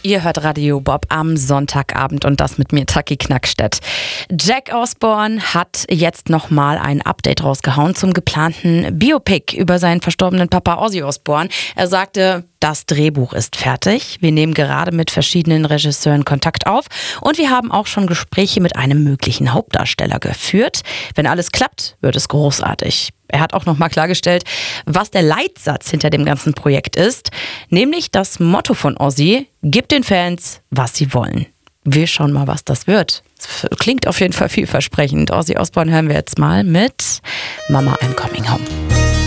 Ihr hört Radio Bob am Sonntagabend und das mit mir, Taki Knackstedt. Jack Osbourne hat jetzt nochmal ein Update rausgehauen zum geplanten Biopic über seinen verstorbenen Papa Ozzy Osbourne. Er sagte, das Drehbuch ist fertig. Wir nehmen gerade mit verschiedenen Regisseuren Kontakt auf und wir haben auch schon Gespräche mit einem möglichen Hauptdarsteller geführt. Wenn alles klappt, wird es großartig. Er hat auch nochmal klargestellt, was der Leitsatz hinter dem ganzen Projekt ist, nämlich das Motto von Ozzy: Gib den Fans, was sie wollen. Wir schauen mal, was das wird. Das klingt auf jeden Fall vielversprechend. Ozzy Osbourne hören wir jetzt mal mit Mama, I'm Coming Home.